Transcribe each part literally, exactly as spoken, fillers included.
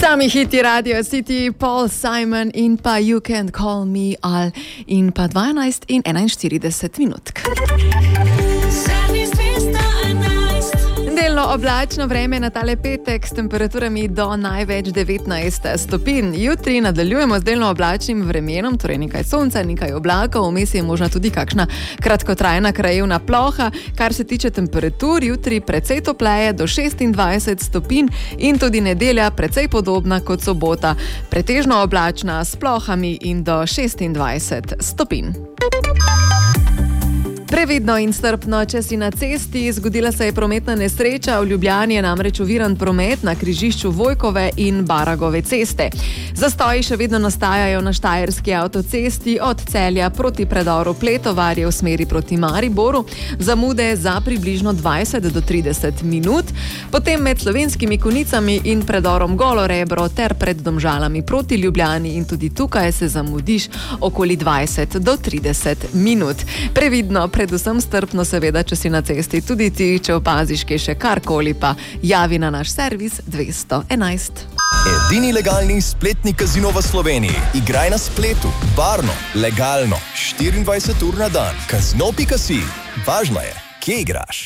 Sami hiti Radio City, Paul Simon in pa You Can't Call Me Al in pa dvanajst in enainštirideset minutk. Delno oblačno vreme na tale petek s temperaturami do največ devetnajst stopinj. Jutri nadaljujemo z delno oblačnim vremenom, torej nekaj sonca, nekaj oblakov, vmes je možna tudi kakšna kratkotrajna krajevna ploha. Kar se tiče temperatur, jutri precej topleje do šestindvajset stopinj in tudi nedelja precej podobna kot sobota. Pretežno oblačna s plohami in do šestindvajset stopinj. Previdno in strpno, če si na cesti. Zgodila se je prometna nesreča, v Ljubljani je namreč oviran promet na križišču Vojkove in Baragove ceste. Zastoji še vedno nastajajo na Štajerski avtocesti od Celja proti predoru Pletovarje v smeri proti Mariboru. Zamude za približno dvajset do trideset minut. Potem med Slovenskimi Konicami in predorom Golo Rebro ter pred Domžalami proti Ljubljani in tudi tukaj se zamudiš okoli dvajset do trideset minut. Previdno, predvsem strpno seveda, če si na cesti, tudi ti, če opaziš kje še karkoli, pa javi na naš servis dvesto enajst. Edini legalni spletni kazino v Sloveniji. Igraj na spletu, varno, legalno, štiriindvajset ur na dan. Kazino pika si. Važno je, kje igraš.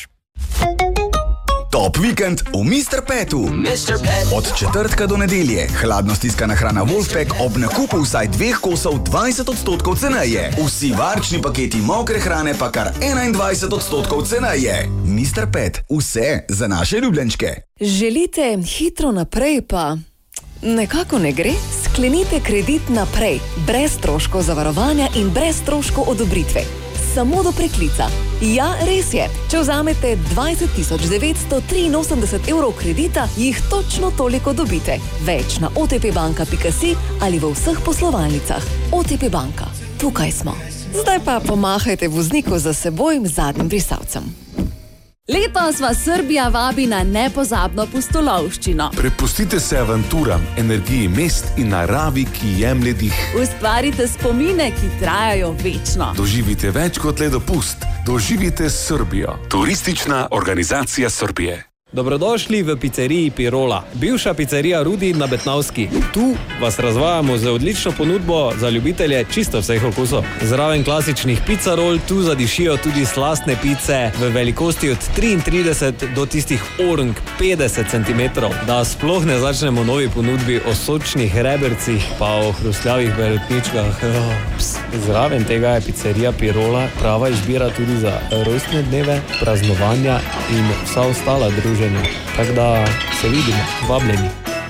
Top vikend v mister Petu. mister Pet. Od četrtka do nedelje. Hladno stiskana hrana Wolfpack ob nakupu vsaj dveh kosov dvajset odstotkov ceneje. Vsi varčni paketi mokre hrane pa kar enaindvajset odstotkov ceneje. mister Pet. Vse za naše ljubljenčke. Želite hitro naprej, pa nekako ne gre? Sklenite kredit naprej, brez stroškov zavarovanja in brez stroškov odobritve. Samo do preklica. Ja, res je. Če vzamete dvajset tisoč devetsto triinosemdeset evrov kredita, jih točno toliko dobite. Več na o te pe banka pika si ali v vseh poslovalnicah. O te pe banka. Tukaj smo. Zdaj pa pomahajte vozniku za seboj z zadnjim brisalcem. Letos vas Srbija vabi na nepozabno pustolovščino. Prepustite se avanturam, energiji mest in naravi, ki jemlje dih. Ustvarite spomine, ki trajajo večno. Doživite več kot le dopust. Doživite Srbijo. Turistična organizacija Srbije. Dobrodošli v pizzeriji Pirola, bivša pizzerija Rudi na Betnavski. Tu vas razvajamo z odlično ponudbo za ljubitelje čisto vseh okusov. Zraven klasičnih pizzarol tu zadišijo tudi slastne pice v velikosti od triintrideset do tistih orang petdeset centimetrov. Da sploh ne začnemo novi ponudbi o sočnih rebercih pa o hrustljavih beretničkah. Zraven tega je pizzerija Pirola prava izbira tudi za rojstne dneve, praznovanja in vsa ostala druženja. Tako da se vidimo, vabljeni.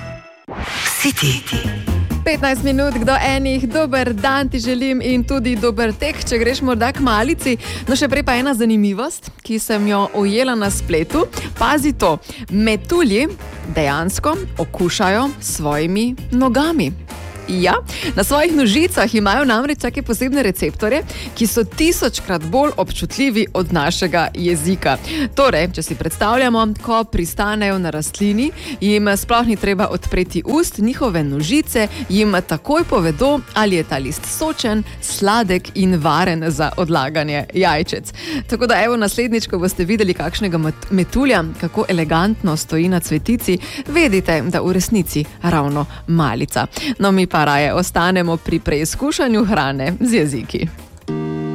City. petnajst minut do enih, dober dan ti želim in tudi dober tek, če greš morda k malici. No še prej pa ena zanimivost, ki sem jo ujela na spletu. Pazi to, metulji dejansko okušajo svojimi nogami. Ja, na svojih nožicah imajo namreč take posebne receptorje, ki so tisočkrat bolj občutljivi od našega jezika. Torej, če si predstavljamo, ko pristanejo na rastlini, jim sploh ni treba odpreti ust, njihove nožice jim takoj povedo, ali je ta list sočen, sladek in varen za odlaganje jajčec. Tako da evo naslednjič, ko boste videli kakšnega metulja, kako elegantno stoji na cvetici, vedite, da v resnici ravno malica. No, mi pa raje ostanemo pri preizkušanju hrane z jeziki.